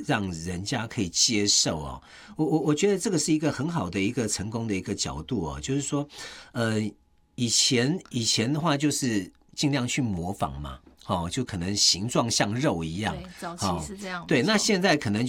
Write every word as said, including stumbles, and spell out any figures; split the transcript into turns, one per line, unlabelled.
让人家可以接受哦。我我我觉得这个是一个很好的一个成功的一个角度哦，就是说，呃，以前以前的话就是尽量去模仿嘛，哦，就可能形状像肉一样，
对，早期是这样。
哦，对，那现在可能